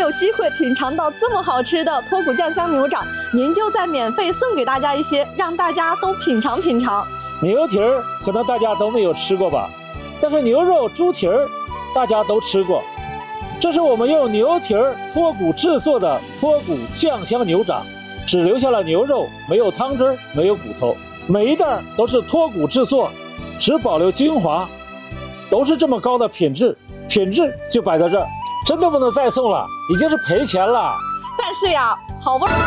有机会品尝到这么好吃的脱骨酱香牛掌，您就再免费送给大家一些，让大家都品尝品尝。 牛蹄儿可能大家都没有吃过吧，但是牛肉、猪蹄儿大家都吃过。这是我们用牛蹄儿脱骨制作的脱骨酱香牛掌，只留下了牛肉，没有汤汁，没有骨头。每一袋都是脱骨制作，只保留精华，都是这么高的品质就摆在这儿，真的不能再送了，已经是赔钱了。 但是呀，好不容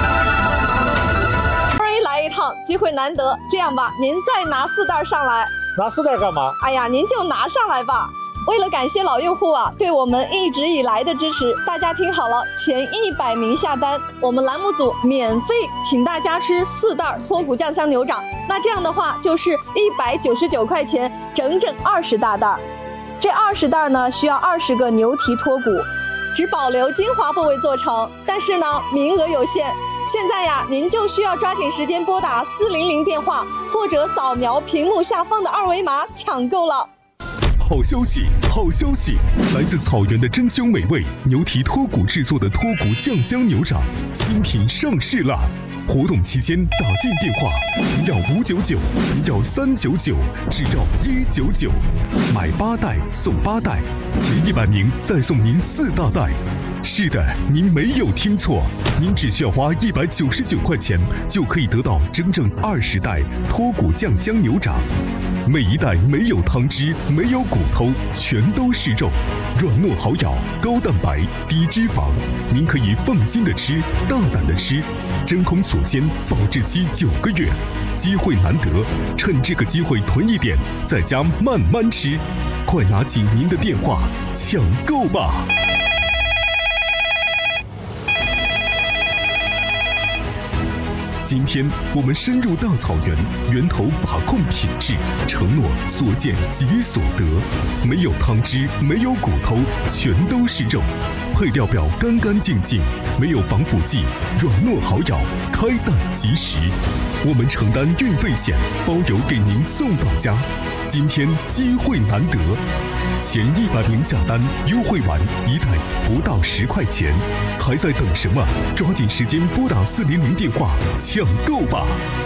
易来一趟，机会难得，这样吧，您再拿4袋上来。 拿4袋干嘛？ 哎呀，您就拿上来吧。为了感谢老用户啊对我们一直以来的支持，大家听好了，前100名下单，我们栏目组免费请大家吃4袋脱骨酱香牛掌。那这样的话就是199块钱，整整20大袋。这20袋呢需要20个牛蹄脱骨，只保留精华部位做成，但是呢名额有限。现在呀，您就需要抓紧时间拨打400电话，或者扫描屏幕下方的2维码抢购了。 好消息，好消息！来自草原的珍馐美味牛蹄脱骨制作的脱骨酱香牛掌新品上市了。活动期间打进电话不要599，不要399，只要199，买8袋送8袋，前100名再送您4大袋。是的，您没有听错，您只需要花199块钱就可以得到整整20袋脱骨酱香牛掌。每一袋没有汤汁，没有骨头，全都是肉，软糯好咬，高蛋白，低脂肪，您可以放心的吃，大胆的吃，真空锁鲜，保质期9个月，机会难得，趁这个机会囤一点，在家慢慢吃，快拿起您的电话抢购吧！今天我们深入大草原，源头把控品质，承诺所见即所得。没有汤汁，没有骨头，全都是肉。配料表干干净净，没有防腐剂，软糯好咬，开袋即食。我们承担运费险，包邮给您送到家。今天机会难得，前100名下单，优惠完1袋不到10块钱，还在等什么？抓紧时间拨打400电话抢购吧！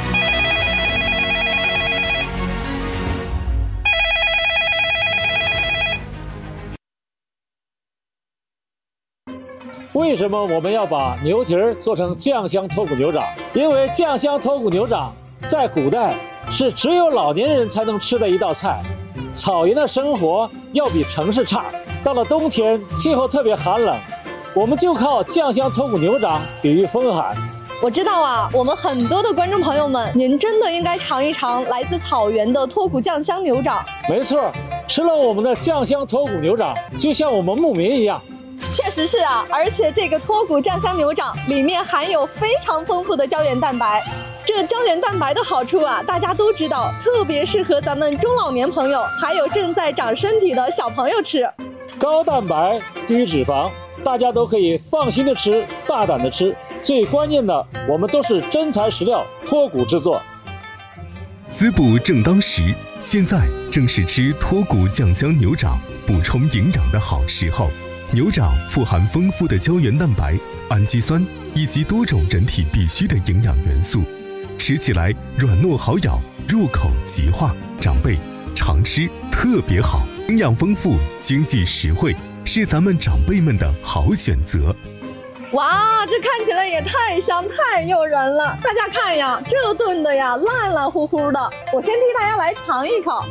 为什么我们要把牛蹄儿做成酱香脱骨牛掌？因为酱香脱骨牛掌在古代是只有老年人才能吃的一道菜。草原的生活要比城市差，到了冬天气候特别寒冷，我们就靠酱香脱骨牛掌抵御风寒。 我知道啊，我们很多的观众朋友们，您真的应该尝一尝来自草原的脱骨酱香牛掌。 没错，吃了我们的酱香脱骨牛掌，就像我们牧民一样。 确实是啊，而且这个脱骨酱香牛掌里面含有非常丰富的胶原蛋白。这胶原蛋白的好处啊，大家都知道，特别适合咱们中老年朋友，还有正在长身体的小朋友吃。 高蛋白、低脂肪，大家都可以放心的吃，大胆的吃。最关键的，我们都是真材实料脱骨制作。 滋补正当时，现在正是吃脱骨酱香牛掌补充营养的好时候。牛掌富含丰富的胶原蛋白、氨基酸以及多种人体必需的营养元素，吃起来软糯好咬，入口即化，长辈常吃特别好，营养丰富，经济实惠，是咱们长辈们的好选择。 哇，这看起来也太香太诱人了！大家看呀，这炖的呀烂烂乎乎的，我先替大家来尝一口。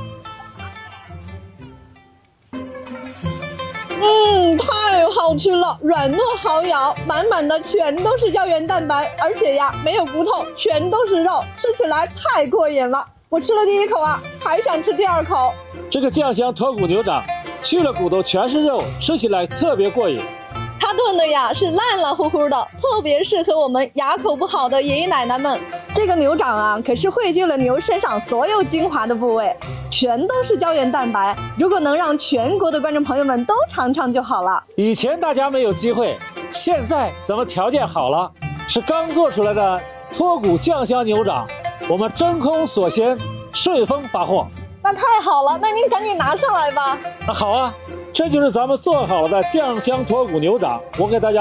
太好吃了，软糯好咬，满满的全都是胶原蛋白，而且呀没有骨头，全都是肉，吃起来太过瘾了。我吃了第1口啊，还想吃第2口。 这个酱香脱骨牛掌去了骨头全是肉，吃起来特别过瘾。 它炖的呀是烂烂乎乎的，特别适合我们牙口不好的爷爷奶奶们。这个牛掌啊，可是汇聚了牛身上所有精华的部位，全都是胶原蛋白。如果能让全国的观众朋友们都尝尝就好了。 以前大家没有机会，现在咱们条件好了，是刚做出来的脱骨酱香牛掌，我们真空锁鲜，顺丰发货。 那太好了，那您赶紧拿上来吧。 那好啊，这就是咱们做好了的酱香脱骨牛掌，我给大家